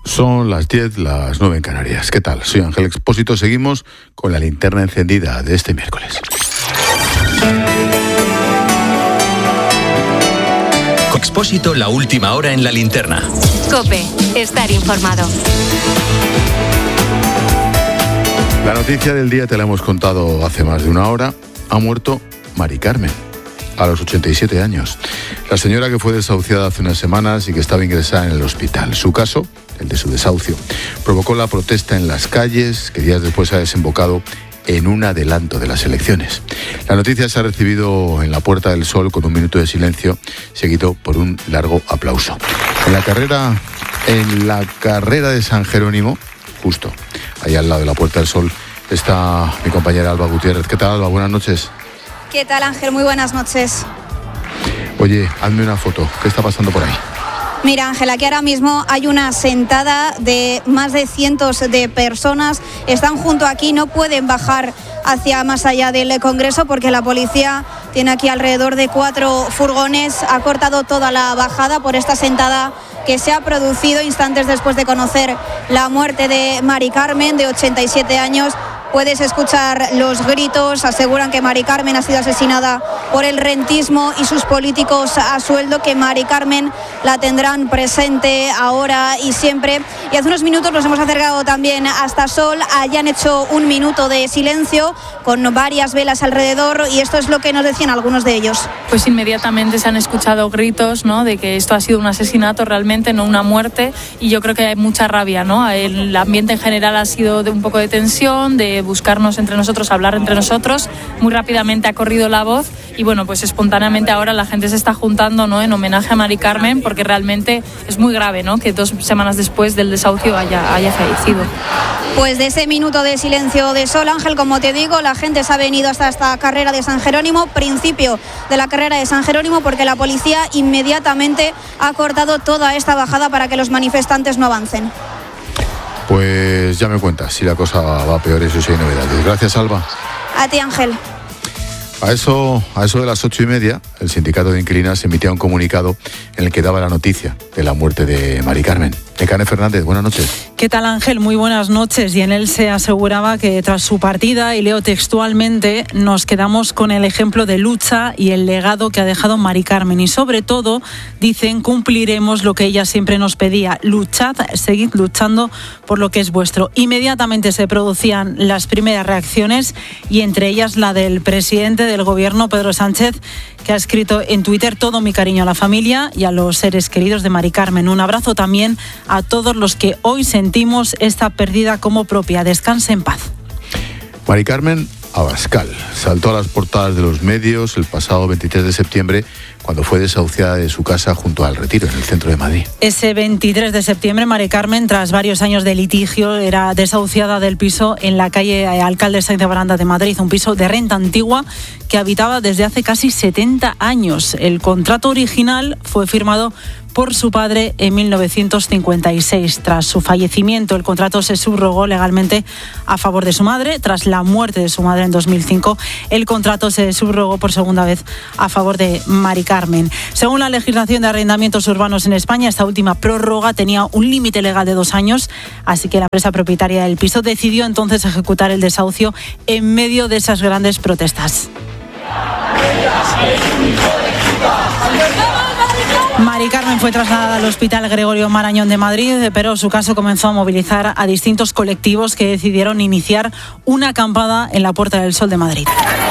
Son las 10, las 9 en Canarias. ¿Qué tal? Soy Ángel Expósito. Seguimos con la linterna encendida de este miércoles. Expósito, la última hora en la linterna. COPE, estar informado. La noticia del día te la hemos contado hace más de una hora. Ha muerto Mari Carmen, a los 87 años. La señora que fue desahuciada hace unas semanas y que estaba ingresada en el hospital. Su caso, el de su desahucio, provocó la protesta en las calles, que días después ha desembocado en un adelanto de las elecciones. La noticia se ha recibido en la Puerta del Sol con un minuto de silencio, seguido por un largo aplauso. En la carrera de San Jerónimo, justo ahí al lado de la Puerta del Sol, está mi compañera Alba Gutiérrez. ¿Qué tal, Alba? Buenas noches. ¿Qué tal, Ángel? Muy buenas noches. Oye, hazme una foto. ¿Qué está pasando por ahí? Mira, Ángel, aquí ahora mismo hay una sentada de más de cientos de personas. Están junto aquí, no pueden bajar hacia más allá del Congreso porque la policía tiene aquí alrededor de 4 furgones. Ha cortado toda la bajada por esta sentada que se ha producido instantes después de conocer la muerte de Mari Carmen, de 87 años. Puedes escuchar los gritos, aseguran que Mari Carmen ha sido asesinada por el rentismo y sus políticos a sueldo, que Mari Carmen la tendrán presente ahora y siempre. Y hace unos minutos nos hemos acercado también hasta Sol, allá han hecho un minuto de silencio con varias velas alrededor y esto es lo que nos decían algunos de ellos. Pues inmediatamente se han escuchado gritos, ¿no?, de que esto ha sido un asesinato realmente, no una muerte, y yo creo que hay mucha rabia, ¿no? El ambiente en general ha sido de un poco de tensión, de buscarnos entre nosotros, hablar entre nosotros. Muy rápidamente ha corrido la voz y bueno, pues espontáneamente ahora la gente se está juntando, ¿no?, en homenaje a Mari Carmen, porque realmente es muy grave, ¿no?, que 2 semanas después del desahucio haya fallecido. Pues de ese minuto de silencio de Sol, Ángel, como te digo, la gente se ha venido hasta esta carrera de San Jerónimo, principio de la carrera de San Jerónimo, porque la policía inmediatamente ha cortado toda esta bajada para que los manifestantes no avancen. Pues ya me cuentas si la cosa va peor, eso sí hay novedades. Gracias, Alba. A ti, Ángel. A eso de las 8:30, el sindicato de inquilinas emitía un comunicado en el que daba la noticia de la muerte de Mari Carmen. Ecane Fernández, buenas noches. ¿Qué tal, Ángel? Muy buenas noches. Y en él se aseguraba que tras su partida, y leo textualmente, nos quedamos con el ejemplo de lucha y el legado que ha dejado Mari Carmen. Y sobre todo, dicen, cumpliremos lo que ella siempre nos pedía: luchad, seguid luchando por lo que es vuestro. Inmediatamente se producían las primeras reacciones y entre ellas la del presidente del Gobierno, Pedro Sánchez, que ha escrito en Twitter: todo mi cariño a la familia y a los seres queridos de Mari Carmen. Un abrazo también a todos los que hoy sentimos esta pérdida como propia. Descanse en paz. Mari Carmen Abascal saltó a las portadas de los medios el pasado 23 de septiembre cuando fue desahuciada de su casa junto al Retiro, en el centro de Madrid. Ese 23 de septiembre, Mari Carmen, tras varios años de litigio, era desahuciada del piso en la calle Alcalde Sáenz de Baranda de Madrid, un piso de renta antigua que habitaba desde hace casi 70 años. El contrato original fue firmado por su padre en 1956. Tras su fallecimiento, el contrato se subrogó legalmente a favor de su madre. Tras la muerte de su madre en 2005, el contrato se subrogó por segunda vez a favor de Mari Carmen. Según la legislación de arrendamientos urbanos en España, esta última prórroga tenía un límite legal de 2 años, así que la empresa propietaria del piso decidió entonces ejecutar el desahucio en medio de esas grandes protestas. Mari Carmen fue trasladada al Hospital Gregorio Marañón de Madrid, pero su caso comenzó a movilizar a distintos colectivos que decidieron iniciar una acampada en la Puerta del Sol de Madrid.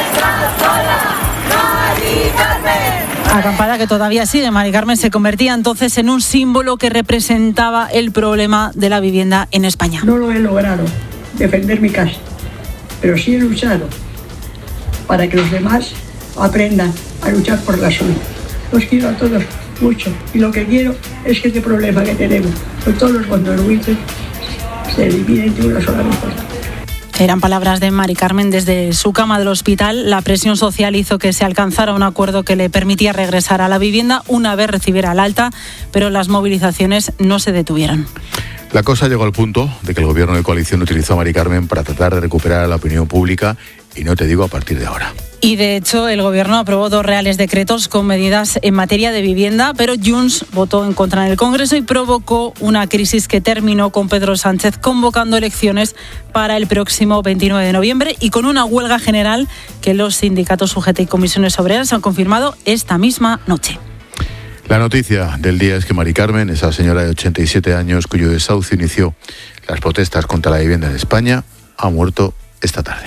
Acampada que todavía sigue. Mari Carmen se convertía entonces en un símbolo que representaba el problema de la vivienda en España. No lo he logrado, defender mi casa, pero sí he luchado para que los demás aprendan a luchar por la suya. Los quiero a todos mucho y lo que quiero es que este problema que tenemos con todos los contribuyentes se elimine de una sola vez. Eran palabras de Mari Carmen desde su cama del hospital. La presión social hizo que se alcanzara un acuerdo que le permitía regresar a la vivienda una vez recibiera el alta, pero las movilizaciones no se detuvieron. La cosa llegó al punto de que el gobierno de coalición utilizó a Mari Carmen para tratar de recuperar a la opinión pública y no te digo a partir de ahora. Y de hecho el Gobierno aprobó 2 reales decretos con medidas en materia de vivienda, pero Junts votó en contra en el Congreso y provocó una crisis que terminó con Pedro Sánchez convocando elecciones para el próximo 29 de noviembre y con una huelga general que los sindicatos UGT y comisiones obreras han confirmado esta misma noche. La noticia del día es que Mari Carmen, esa señora de 87 años cuyo desahucio inició las protestas contra la vivienda en España, ha muerto esta tarde.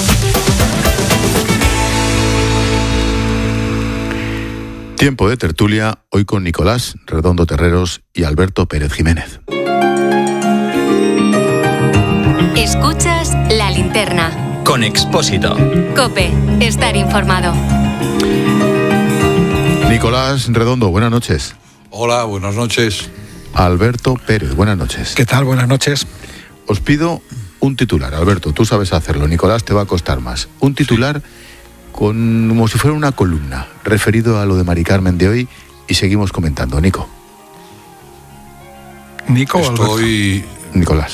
Tiempo de tertulia, hoy con Nicolás Redondo Terreros y Alberto Pérez Jiménez. Escuchas La Linterna. Con Expósito. COPE. Estar informado. Nicolás Redondo, buenas noches. Hola, buenas noches. Alberto Pérez, buenas noches. ¿Qué tal? Buenas noches. Os pido un titular, Alberto, tú sabes hacerlo, Nicolás te va a costar más. Un titular como si fuera una columna, referido a lo de Mari Carmen de hoy, y seguimos comentando. Nico. ¿Nico o Alberto? Nicolás.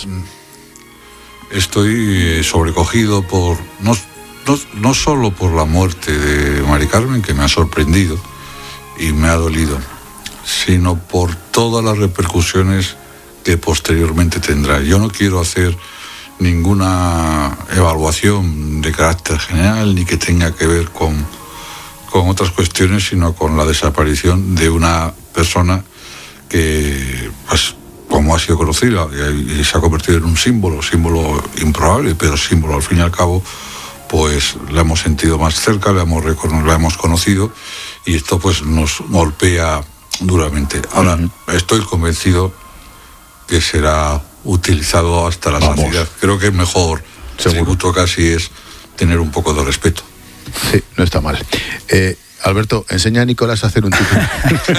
Estoy sobrecogido por no solo por la muerte de Mari Carmen, que me ha sorprendido y me ha dolido, sino por todas las repercusiones que posteriormente tendrá. Yo no quiero hacer ninguna evaluación de carácter general ni que tenga que ver con otras cuestiones, sino con la desaparición de una persona que, pues, como ha sido conocida y se ha convertido en un símbolo improbable, pero símbolo al fin y al cabo, pues la hemos sentido más cerca, la hemos conocido, y esto pues nos golpea duramente. Ahora, estoy convencido que será utilizado hasta la saciedad. Creo que es mejor, tributo casi, es tener un poco de respeto. Sí, no está mal. Alberto, enseña a Nicolás a hacer un titular.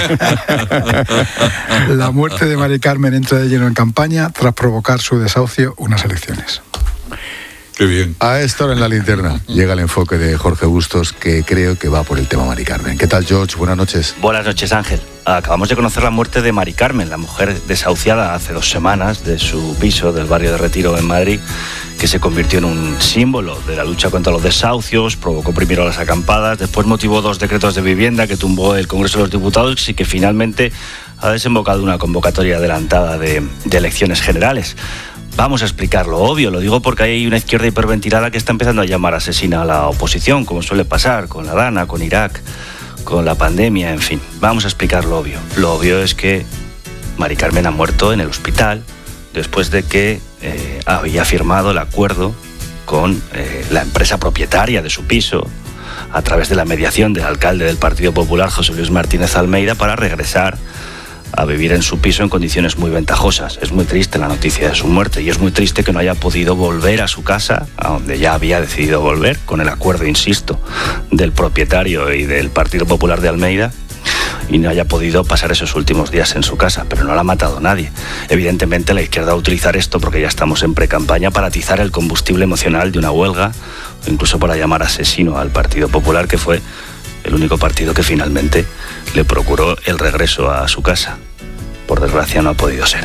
La muerte de Mari Carmen entra de lleno en campaña tras provocar su desahucio unas elecciones. Qué bien. A esta hora en La Linterna llega el enfoque de Jorge Bustos, que creo que va por el tema Mari Carmen. ¿Qué tal, George? Buenas noches. Buenas noches, Ángel. Acabamos de conocer la muerte de Mari Carmen, la mujer desahuciada hace 2 semanas de su piso del barrio de Retiro en Madrid, que se convirtió en un símbolo de la lucha contra los desahucios, provocó primero las acampadas, después motivó 2 decretos de vivienda que tumbó el Congreso de los Diputados y que finalmente ha desembocado una convocatoria adelantada de elecciones generales. Vamos a explicar lo obvio, lo digo porque hay una izquierda hiperventilada que está empezando a llamar asesina a la oposición, como suele pasar con la Dana, con Irak, con la pandemia, en fin. Vamos a explicar lo obvio. Lo obvio es que Mari Carmen ha muerto en el hospital después de que había firmado el acuerdo con la empresa propietaria de su piso, a través de la mediación del alcalde del Partido Popular, José Luis Martínez Almeida, para regresar a vivir en su piso en condiciones muy ventajosas. Es muy triste la noticia de su muerte y es muy triste que no haya podido volver a su casa, a donde ya había decidido volver, con el acuerdo, insisto, del propietario y del Partido Popular de Almeida, y no haya podido pasar esos últimos días en su casa, pero no la ha matado nadie. Evidentemente la izquierda va a utilizar esto, porque ya estamos en pre-campaña, para atizar el combustible emocional de una huelga, o incluso para llamar asesino al Partido Popular, que fue el único partido que finalmente le procuró el regreso a su casa. Por desgracia no ha podido ser.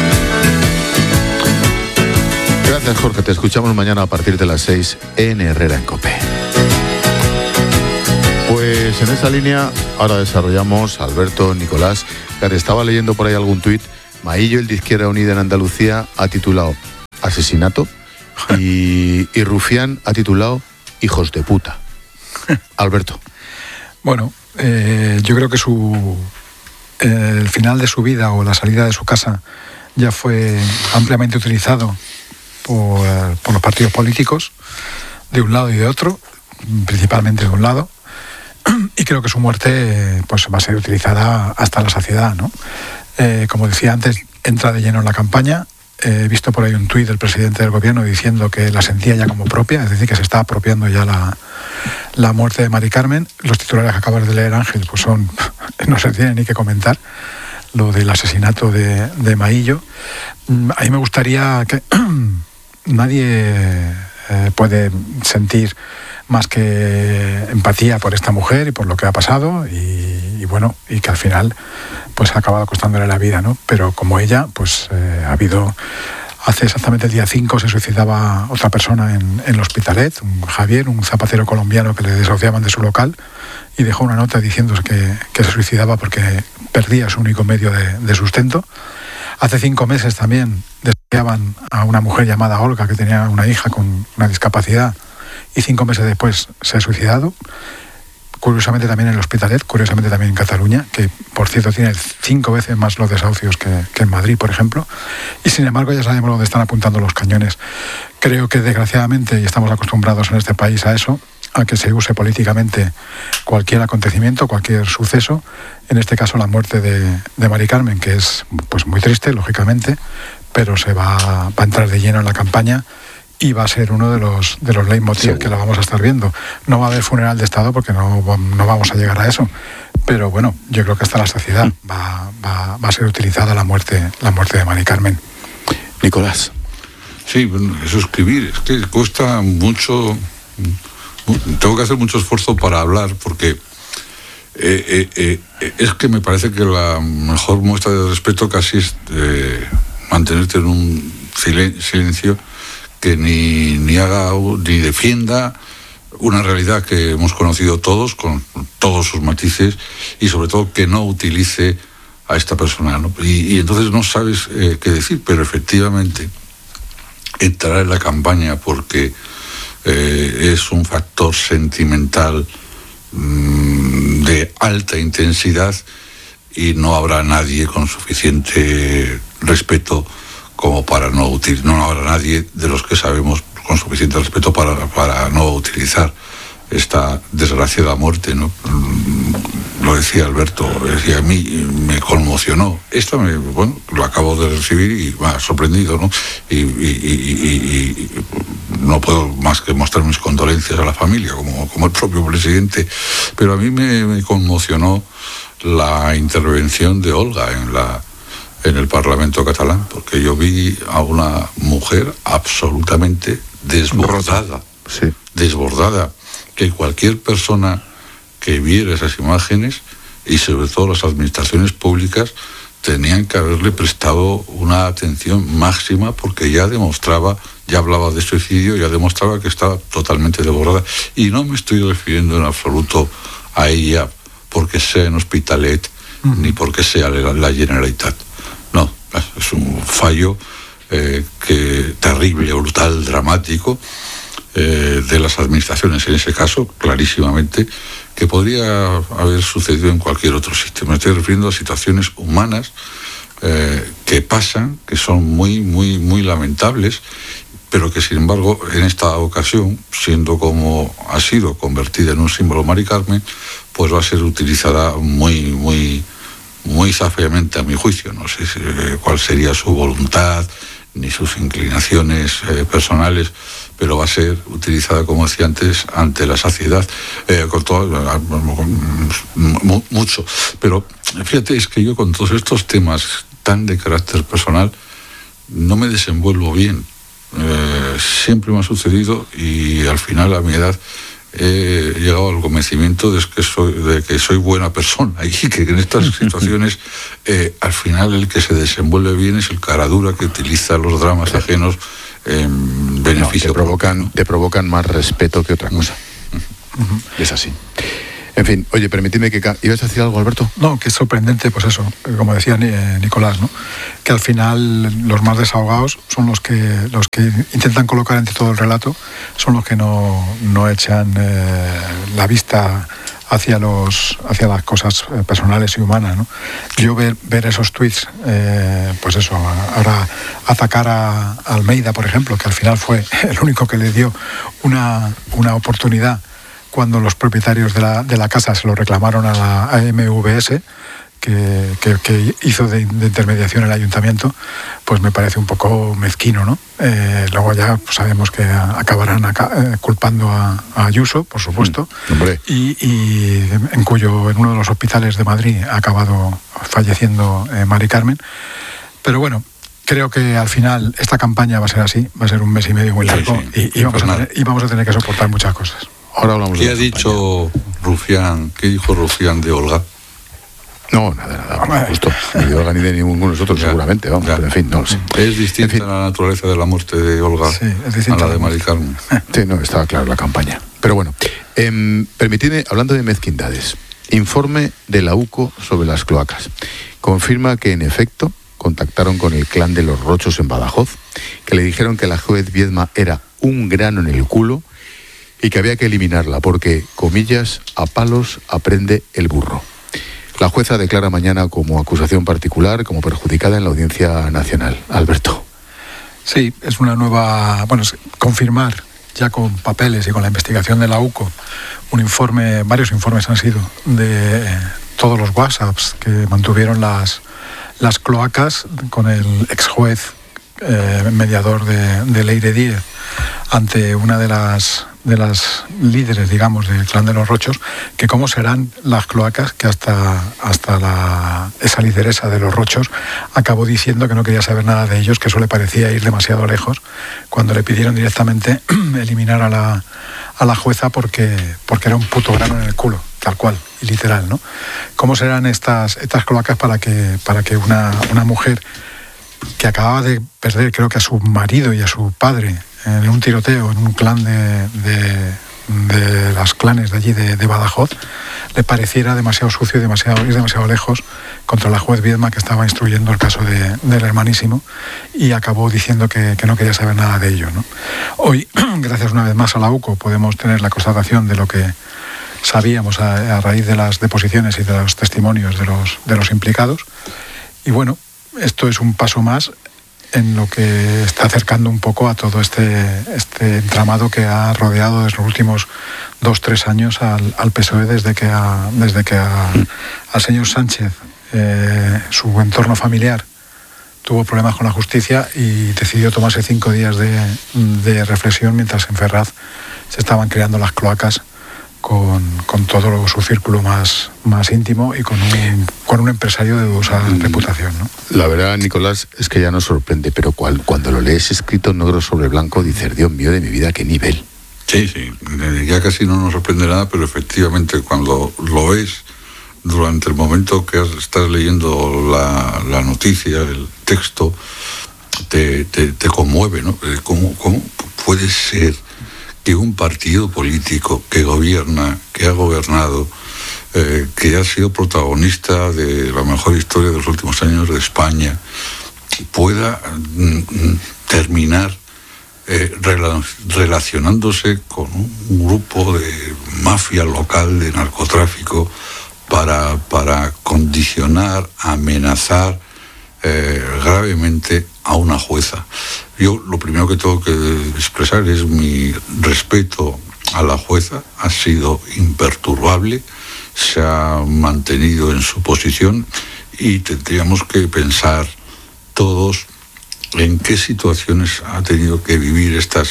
Gracias, Jorge. Te escuchamos mañana a partir de las 6 en Herrera en COPE. Pues en esa línea ahora desarrollamos, Alberto, Nicolás. Te estaba leyendo por ahí algún tuit. Maillo, el de Izquierda Unida en Andalucía, ha titulado Asesinato y Rufián ha titulado Hijos de puta. Alberto. Bueno, yo creo que el final de su vida o la salida de su casa ya fue ampliamente utilizado por los partidos políticos de un lado y de otro, principalmente de un lado, y creo que su muerte pues va a ser utilizada hasta la saciedad, ¿no? Como decía antes, entra de lleno en la campaña. He visto por ahí un tuit del presidente del gobierno diciendo que la sentía ya como propia, es decir, que se está apropiando ya la muerte de Mari Carmen. Los titulares que acabas de leer, Ángel, pues no se tiene ni que comentar. Lo del asesinato de Maillo. A mí me gustaría que nadie puede sentir más que empatía por esta mujer y por lo que ha pasado y bueno, y que al final pues ha acabado costándole la vida, ¿no? Pero como ella, pues ha habido Hace exactamente el día 5 se suicidaba otra persona en l'Hospitalet, un Javier, un zapatero colombiano que le desahuciaban de su local, y dejó una nota diciendo que se suicidaba porque perdía su único medio de sustento. Hace 5 meses también desahuciaban a una mujer llamada Olga, que tenía una hija con una discapacidad, y 5 meses después se ha suicidado. Curiosamente también en l'Hospitalet, curiosamente también en Cataluña, que por cierto tiene 5 veces más los desahucios que en Madrid, por ejemplo, y sin embargo ya sabemos dónde están apuntando los cañones. Creo que desgraciadamente, y estamos acostumbrados en este país a eso, a que se use políticamente cualquier acontecimiento, cualquier suceso, en este caso la muerte de Mari Carmen, que es pues muy triste, lógicamente, pero se va a entrar de lleno en la campaña y va a ser uno de los leitmotiv que la vamos a estar viendo. No va a haber funeral de Estado porque no vamos a llegar a eso, pero bueno, yo creo que hasta la sociedad va a ser utilizada la muerte de Mari Carmen. Nicolás. Sí, bueno, eso escribir, es que cuesta mucho, tengo que hacer mucho esfuerzo para hablar porque es que me parece que la mejor muestra de respeto casi es mantenerte en un silencio que ni haga ni defienda una realidad que hemos conocido todos, con todos sus matices, y sobre todo que no utilice a esta persona, ¿no? Y entonces no sabes qué decir, pero efectivamente entrará en la campaña porque es un factor sentimental de alta intensidad, y no habrá nadie con suficiente respeto como para no habrá nadie de los que sabemos con suficiente respeto para no utilizar esta desgraciada muerte, ¿no? Lo decía Alberto, decía, a mí me conmocionó. Esto lo acabo de recibir y me ha sorprendido, ¿no? Y no puedo más que mostrar mis condolencias a la familia, como el propio presidente, pero a mí me conmocionó la intervención de Olga en el Parlamento catalán, porque yo vi a una mujer absolutamente desbordada, sí. Desbordada, que cualquier persona que viera esas imágenes, y sobre todo las administraciones públicas, tenían que haberle prestado una atención máxima, porque ya hablaba de suicidio, ya demostraba que estaba totalmente desbordada. Y no me estoy refiriendo en absoluto a ella porque sea en Hospitalet, ni porque sea la Generalitat. No, es un fallo terrible, brutal, dramático de las administraciones, en ese caso, clarísimamente, que podría haber sucedido en cualquier otro sitio. Me estoy refiriendo a situaciones humanas que pasan, que son muy, muy, muy lamentables, pero que sin embargo en esta ocasión, siendo como ha sido convertida en un símbolo Mari Carmen, pues va a ser utilizada muy, muy, muy sabiamente, a mi juicio. No sé cuál sería su voluntad ni sus inclinaciones personales, pero va a ser utilizada, como decía antes, ante la saciedad, mucho. Pero fíjate, es que yo con todos estos temas tan de carácter personal no me desenvuelvo bien. Siempre me ha sucedido, y al final, a mi edad, he llegado al convencimiento de que soy buena persona, y que en estas situaciones al final el que se desenvuelve bien es el caradura que utiliza los dramas ajenos en beneficio. Te provocan más respeto que otra cosa. Es así. En fin, oye, permíteme que... ¿Ibas a decir algo, Alberto? No, que es sorprendente, pues eso, como decía Nicolás, ¿no? Que al final los más desahogados son los que intentan colocar entre todo el relato, son los que no echan la vista hacia las cosas personales y humanas, ¿no? Yo ver esos tweets, pues eso, ahora atacar a Almeida, por ejemplo, que al final fue el único que le dio una oportunidad cuando los propietarios de la casa se lo reclamaron a la AMVS, que hizo de intermediación el ayuntamiento, pues me parece un poco mezquino, ¿no? Luego ya pues sabemos que acabarán culpando a Ayuso, por supuesto, y en uno de los hospitales de Madrid ha acabado falleciendo Mari Carmen. Pero bueno, creo que al final esta campaña va a ser así, va a ser un mes y medio muy largo, sí. Y vamos a tener que soportar muchas cosas. Ahora hablamos ¿Qué ha dicho Rufián? ¿Qué dijo Rufián de Olga? No, nada, justo. Ni de Olga ni de ninguno de nosotros, seguramente, vamos, pero en fin, no lo sé. Es distinta la naturaleza de la muerte de Olga a la de Mari Carmen. Sí, no, estaba claro la campaña. Pero bueno, permitidme, hablando de mezquindades, informe de la UCO sobre las cloacas. Confirma que, en efecto, contactaron con el clan de los Rochos en Badajoz, que le dijeron que la juez Viedma era un grano en el culo y que había que eliminarla porque, comillas, a palos aprende el burro. La jueza declara mañana como acusación particular, como perjudicada en la Audiencia Nacional. Alberto. Sí, es una nueva... Bueno, es confirmar ya con papeles y con la investigación de la UCO, varios informes han sido de todos los WhatsApps que mantuvieron las cloacas con el ex juez mediador de Leire Díez ante una de las líderes, digamos, del clan de los Rochos, que cómo serán las cloacas, que hasta esa lideresa de los Rochos acabó diciendo que no quería saber nada de ellos, que eso le parecía ir demasiado lejos, cuando le pidieron directamente eliminar a la jueza porque era un puto grano en el culo, tal cual, y literal, ¿no? ¿Cómo serán estas cloacas para que una mujer que acababa de perder, creo que a su marido y a su padre en un tiroteo en un clan de las clanes de allí de Badajoz, le pareciera demasiado sucio y ir demasiado lejos contra la juez Viedma, que estaba instruyendo el caso del hermanísimo, y acabó diciendo que no quería saber nada de ello, ¿no? Hoy, gracias una vez más a la UCO, podemos tener la constatación de lo que sabíamos a raíz de las deposiciones y de los testimonios de los implicados. Y bueno, esto es un paso más en lo que está acercando un poco a todo este entramado que ha rodeado desde los últimos 2-3 años al PSOE desde que al señor Sánchez, su entorno familiar, tuvo problemas con la justicia y decidió tomarse 5 días de reflexión mientras en Ferraz se estaban creando las cloacas con todo su círculo más íntimo y con un empresario de dudosa reputación, ¿no? La verdad, Nicolás, es que ya nos sorprende, pero cuando lo lees escrito negro sobre blanco, dices, Dios mío de mi vida, qué nivel. Sí, ya casi no nos sorprende nada, pero efectivamente cuando lo ves durante el momento que estás leyendo la noticia, el texto, te conmueve, ¿no? ¿Cómo puede ser que un partido político que gobierna, que ha gobernado, que ha sido protagonista de la mejor historia de los últimos años de España, pueda terminar relacionándose con un grupo de mafia local de narcotráfico para condicionar, amenazar gravemente a una jueza? Yo lo primero que tengo que expresar es mi respeto a la jueza. Ha sido imperturbable, se ha mantenido en su posición y tendríamos que pensar todos en qué situaciones ha tenido que vivir esta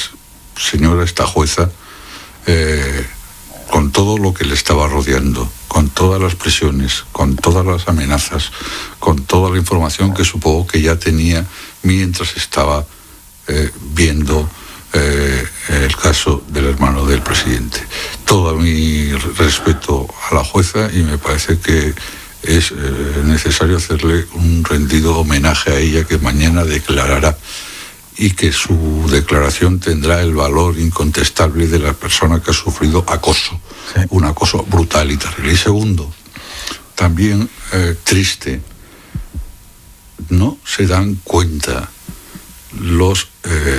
jueza, con todo lo que le estaba rodeando, con todas las presiones, con todas las amenazas, con toda la información que supongo que ya tenía mientras estaba viendo el caso del hermano del presidente. Todo mi respeto a la jueza y me parece que es necesario hacerle un rendido homenaje a ella, que mañana declarará, y que su declaración tendrá el valor incontestable de la persona que ha sufrido acoso, sí. Un acoso brutal y terrible. Y segundo, también triste, no se dan cuenta los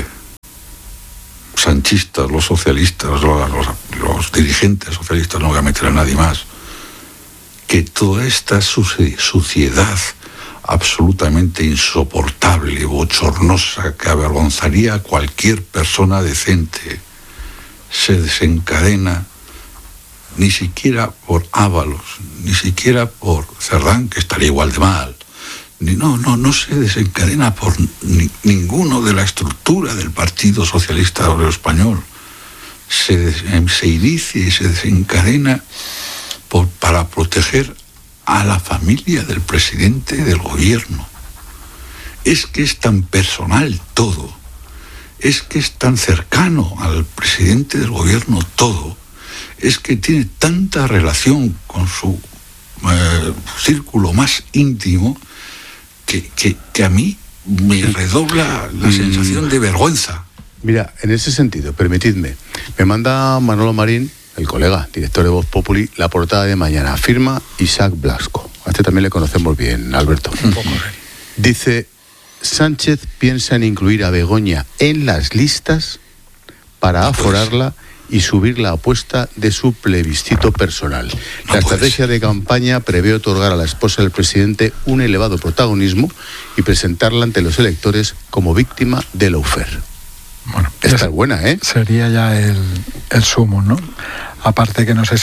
sanchistas, los socialistas, los dirigentes socialistas, no voy a meter a nadie más, que toda esta suciedad absolutamente insoportable, bochornosa, que avergonzaría a cualquier persona decente, se desencadena ni siquiera por Ábalos, ni siquiera por Cerdán, que estaría igual de mal, no se desencadena por ninguno de la estructura del Partido Socialista Obrero Español. Se inicia y se desencadena para proteger a la familia del presidente del gobierno. Es que es tan personal todo, es que es tan cercano al presidente del gobierno todo, es que tiene tanta relación con su círculo más íntimo que a mí me redobla la sensación de vergüenza. Mira, en ese sentido, permitidme, me manda Manolo Marín, el colega, director de Voz Populi, la portada de mañana. Firma Isaac Blasco. A este también le conocemos bien, Alberto. Un poco. Dice, Sánchez piensa en incluir a Begoña en las listas para aforarla y subir la apuesta de su plebiscito personal. La estrategia de campaña prevé otorgar a la esposa del presidente un elevado protagonismo y presentarla ante los electores como víctima de lawfare. Bueno, esta es buena, ¿eh? Sería ya el sumo, ¿no? Aparte que no sé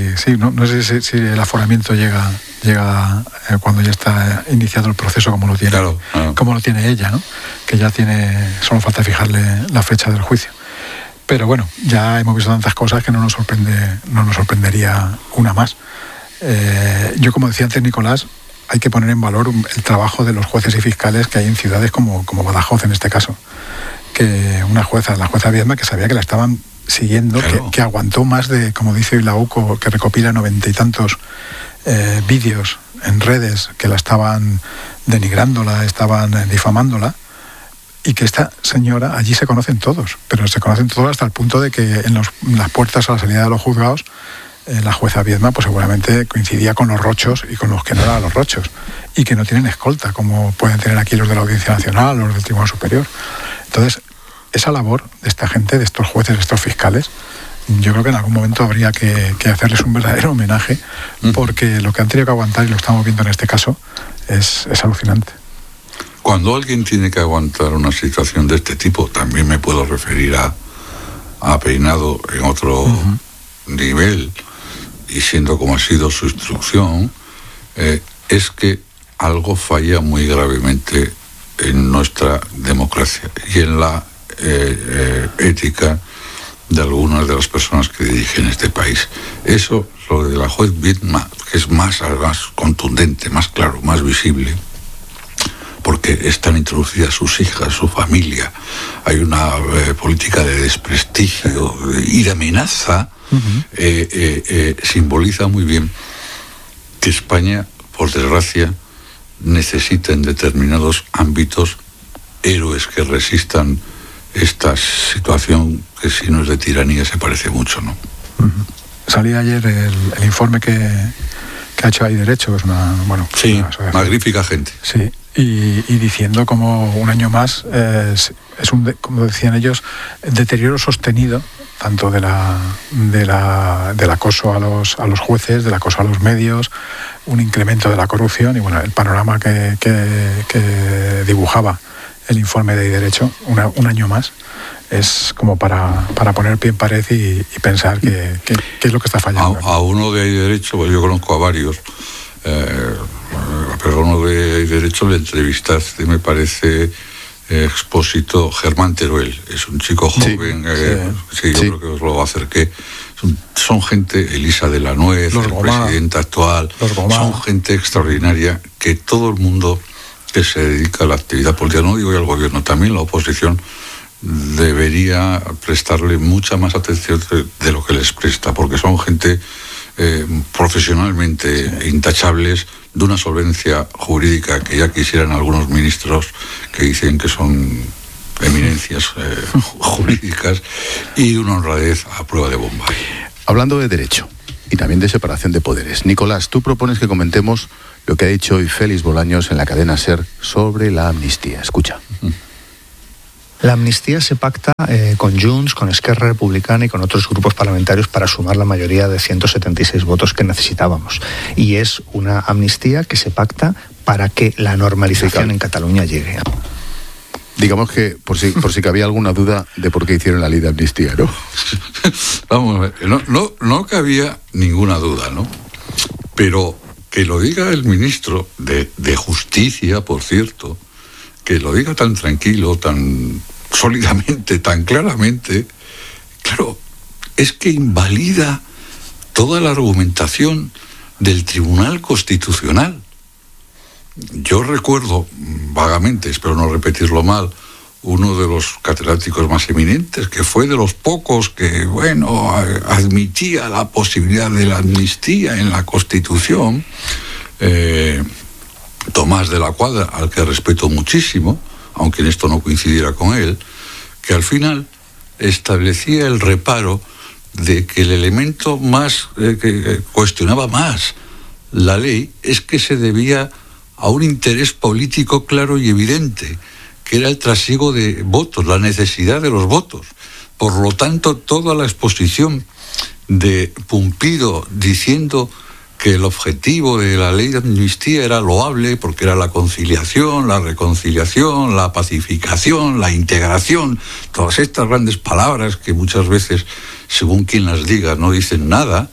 si el aforamiento llega cuando ya está iniciado el proceso como lo tiene, como lo tiene ella, ¿no? Que ya solo falta fijarle la fecha del juicio. Pero bueno, ya hemos visto tantas cosas que no nos sorprendería una más. Yo, como decía antes Nicolás, hay que poner en valor el trabajo de los jueces y fiscales que hay en ciudades como Badajoz en este caso. Que una jueza, la jueza Viedma, que sabía que la estaban siguiendo, claro, que aguantó más de, como dice la UCO, que recopila 90 y tantos vídeos en redes que la estaban denigrándola, estaban difamándola, y que esta señora, allí se conocen todos, pero se conocen todos hasta el punto de que en las puertas a la salida de los juzgados, la jueza Viedma pues seguramente coincidía con los rochos y con los que no eran los rochos, y que no tienen escolta, como pueden tener aquí los de la Audiencia Nacional o los del Tribunal Superior. Entonces, esa labor de esta gente, de estos jueces, de estos fiscales, yo creo que en algún momento habría que hacerles un verdadero homenaje, porque lo que han tenido que aguantar, y lo estamos viendo en este caso, es alucinante. Cuando alguien tiene que aguantar una situación de este tipo, también me puedo referir a Peinado en otro nivel, y siendo como ha sido su instrucción, es que algo falla muy gravemente en nuestra democracia y en la ética de algunas de las personas que dirigen este país. Eso, lo de la juez Viedma, que es más contundente, más claro, más visible, porque están introducidas sus hijas, su familia, hay una política de desprestigio y de amenaza, simboliza muy bien que España, por desgracia, necesita en determinados ámbitos héroes que resistan esta situación que, si no es de tiranía, se parece mucho, ¿no? Salía ayer el informe que ha hecho Hay Derecho, es una magnífica gente. Sí, y diciendo como un año más es como decían ellos, deterioro sostenido tanto del acoso a los jueces, del acoso a los medios, un incremento de la corrupción, y bueno, el panorama que dibujaba el informe de Hay Derecho, un año más, es como para poner el pie en pared y pensar qué es lo que está fallando. A uno de Hay Derecho, pues yo conozco a varios, pero a uno de Hay Derecho le entrevistaste, me parece, Expósito, Germán Teruel, es un chico joven, yo creo que os lo acerqué. Son gente, Elisa de la Nuez, el presidente actual, son gente extraordinaria que todo el mundo que se dedica a la actividad política, no digo ya el gobierno, también la oposición, debería prestarle mucha más atención de lo que les presta, porque son gente profesionalmente intachables, de una solvencia jurídica que ya quisieran algunos ministros que dicen que son eminencias jurídicas, y una honradez a prueba de bomba. Hablando de derecho y también de separación de poderes, Nicolás, tú propones que comentemos lo que ha dicho hoy Félix Bolaños en la cadena SER sobre la amnistía. Escucha. La amnistía se pacta con Junts, con Esquerra Republicana y con otros grupos parlamentarios para sumar la mayoría de 176 votos que necesitábamos. Y es una amnistía que se pacta para que la normalización en Cataluña llegue. Digamos que por si cabía alguna duda de por qué hicieron la ley de amnistía, ¿no? Vamos a ver, no cabía ninguna duda, ¿no? Pero que lo diga el ministro de Justicia, por cierto, que lo diga tan tranquilo, tan sólidamente, tan claramente, claro, es que invalida toda la argumentación del Tribunal Constitucional. Yo recuerdo vagamente, espero no repetirlo mal, uno de los catedráticos más eminentes, que fue de los pocos que, admitía la posibilidad de la amnistía en la Constitución, Tomás de la Cuadra, al que respeto muchísimo, aunque en esto no coincidiera con él, que al final establecía el reparo de que el elemento más que cuestionaba más la ley es que se debía a un interés político claro y evidente, que era el trasiego de votos, la necesidad de los votos. Por lo tanto, toda la exposición de Pumpido diciendo que el objetivo de la ley de amnistía era loable porque era la conciliación, la reconciliación, la pacificación, la integración, todas estas grandes palabras que muchas veces, según quien las diga, no dicen nada,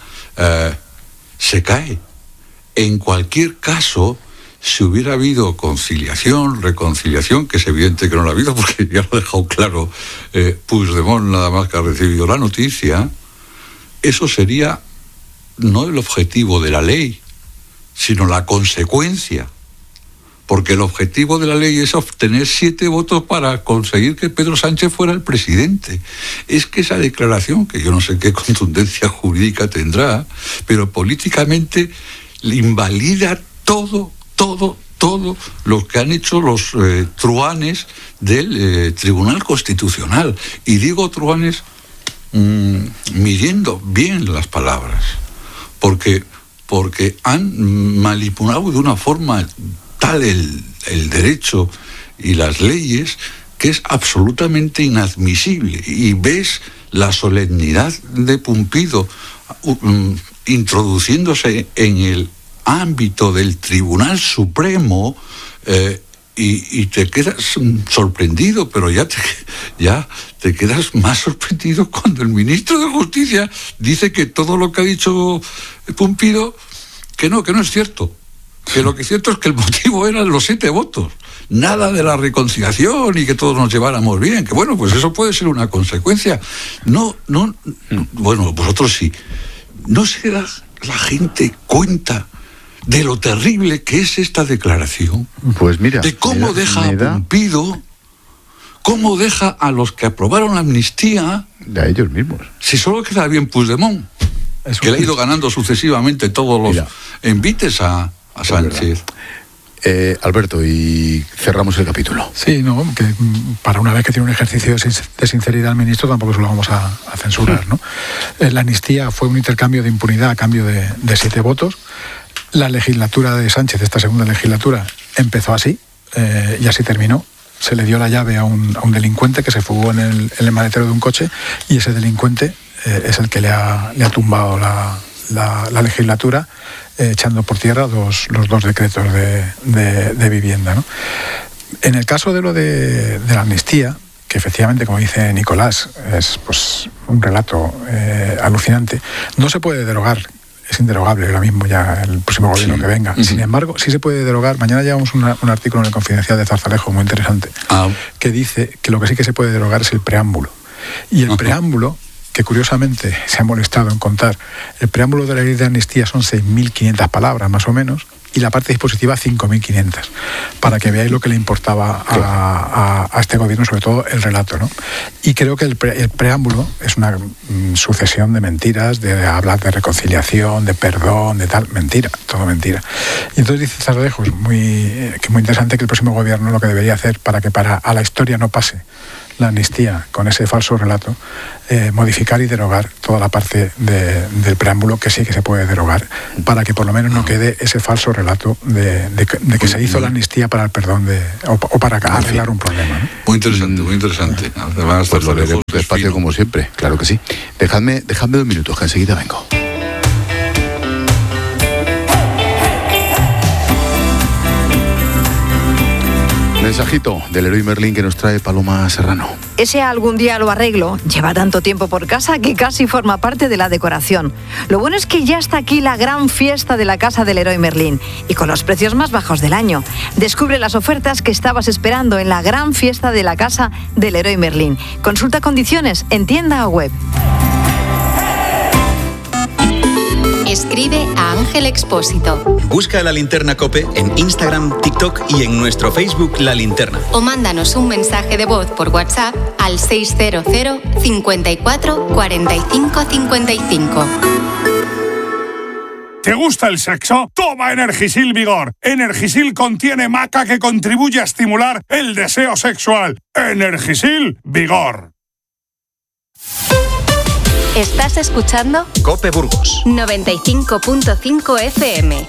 se cae. En cualquier caso, si hubiera habido conciliación, reconciliación, que es evidente que no la ha habido porque ya lo ha dejado claro Puigdemont, nada más que ha recibido la noticia, eso sería no el objetivo de la ley, sino la consecuencia. Porque el objetivo de la ley es obtener 7 votos para conseguir que Pedro Sánchez fuera el presidente. Es que esa declaración, que yo no sé qué contundencia jurídica tendrá, pero políticamente invalida todo lo que han hecho los truanes del Tribunal Constitucional. Y digo truanes midiendo bien las palabras, porque han manipulado de una forma tal el derecho y las leyes que es absolutamente inadmisible. Y ves la solemnidad de Pumpido introduciéndose en el ámbito del Tribunal Supremo y te quedas sorprendido, pero ya te quedas más sorprendido cuando el ministro de Justicia dice que todo lo que ha dicho Pumpido, que no es cierto, que lo que es cierto es que el motivo eran los 7 votos, nada de la reconciliación y que todos nos lleváramos bien, que bueno, pues eso puede ser una consecuencia. Bueno, vosotros sí. ¿No se da la gente cuenta de lo terrible que es esta declaración? Pues mira, de cómo deja a Pumpido, cómo deja a los que aprobaron la amnistía, a ellos mismos. Si solo queda bien Puigdemont, que le ha ido ganando sucesivamente todos los envites a Sánchez. Alberto, y cerramos el capítulo. Sí, que para una vez que tiene un ejercicio de sinceridad el ministro tampoco se lo vamos a censurar, ¿no? La amnistía fue un intercambio de impunidad a cambio de 7 votos. La legislatura de Sánchez, esta segunda legislatura, empezó así y así terminó. Se le dio la llave a un delincuente que se fugó en el maletero de un coche, y ese delincuente es el que le ha tumbado la legislatura, echando por tierra los 2 decretos de vivienda, ¿no? En el caso de lo de la amnistía, que efectivamente, como dice Nicolás, es pues un relato alucinante, no se puede derogar. Es inderogable ahora mismo ya el próximo gobierno que venga. Sin embargo, sí se puede derogar. Mañana llevamos un artículo en el Confidencial de Zarzalejo muy interesante, que dice que lo que sí que se puede derogar es el preámbulo. Y el preámbulo, que curiosamente se ha molestado en contar, el preámbulo de la ley de amnistía son 6.500 palabras más o menos, y la parte dispositiva 5.500, para que veáis lo que le importaba a este gobierno, sobre todo el relato, ¿no? Y creo que el preámbulo es una sucesión de mentiras, de hablar de reconciliación, de perdón, de tal, mentira, todo mentira. Y entonces dice Zarzalejo, que es muy interesante, que el próximo gobierno lo que debería hacer para que a la historia no pase la amnistía con ese falso relato, modificar y derogar toda la parte del preámbulo que sí que se puede derogar, para que por lo menos no quede ese falso relato de que se hizo la amnistía para el perdón o para arreglar un problema, ¿no? Muy interesante. Además, pues lo leeremos despacio como siempre, claro que sí. Dejadme 2 minutos, que enseguida vengo. Mensajito del Leroy Merlin que nos trae Paloma Serrano. Ese algún día lo arreglo lleva tanto tiempo por casa que casi forma parte de la decoración. Lo bueno es que ya está aquí la gran fiesta de la casa del Leroy Merlin, y con los precios más bajos del año. Descubre las ofertas que estabas esperando en la gran fiesta de la casa del Leroy Merlin. Consulta condiciones en tienda o web. Escribe a Ángel Expósito. Busca La Linterna COPE en Instagram, TikTok y en nuestro Facebook La Linterna. O mándanos un mensaje de voz por WhatsApp al 600 54 45 55. ¿Te gusta el sexo? Toma Energisil Vigor. Energisil contiene maca que contribuye a estimular el deseo sexual. Energisil Vigor. ¿Estás escuchando? COPE Burgos 95.5 FM.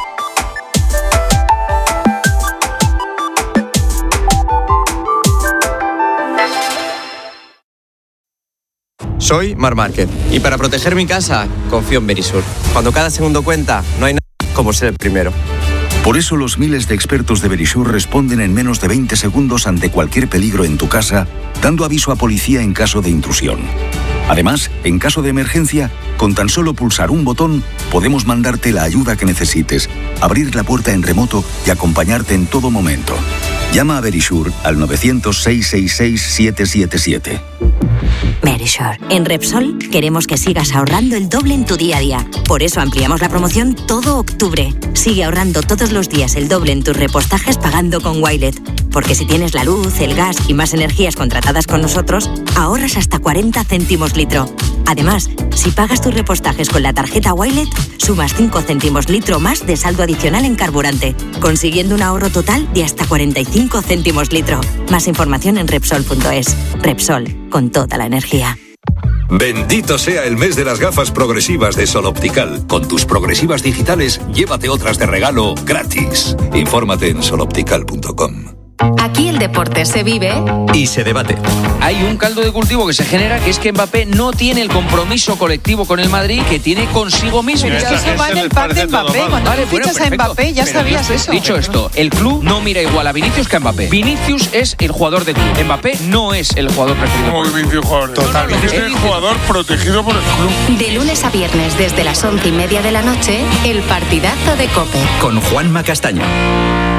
Soy Mar Márquez y para proteger mi casa confío en Verisur. Cuando cada segundo cuenta, no hay nada como ser el primero. Por eso los miles de expertos de Verisur responden en menos de 20 segundos ante cualquier peligro en tu casa, dando aviso a policía en caso de intrusión. Además, en caso de emergencia, con tan solo pulsar un botón, podemos mandarte la ayuda que necesites, abrir la puerta en remoto y acompañarte en todo momento. Llama a Verisur al 900-666-777. Verisur. En Repsol queremos que sigas ahorrando el doble en tu día a día. Por eso ampliamos la promoción todo octubre. Sigue ahorrando todos los días el doble en tus repostajes pagando con Wilet. Porque si tienes la luz, el gas y más energías contratadas con nosotros, ahorras hasta 40 céntimos litro. Además, si pagas tus repostajes con la tarjeta Wilet, sumas 5 céntimos litro más de saldo adicional en carburante, consiguiendo un ahorro total de hasta 45 céntimos litro. Más información en Repsol.es. Repsol, con toda la energía. Bendito sea el mes de las gafas progresivas de Sol Optical. Con tus progresivas digitales, llévate otras de regalo gratis. Infórmate en soloptical.com. Aquí el deporte se vive y se debate. Hay un caldo de cultivo que se genera, que es que Mbappé no tiene el compromiso colectivo con el Madrid que tiene consigo mismo. Pero eso va en el pack de Mbappé. Cuando tú fichas a Mbappé ya sabías eso. Dicho esto, el club no mira igual a Vinicius que a Mbappé. Vinicius es el jugador del club. Mbappé no es el jugador preferido. Como Vinicius jugador. Totalmente. Es el jugador protegido por el club. de lunes a viernes desde las 11:30 de la noche, el partidazo de COPE. Con Juanma Castaño.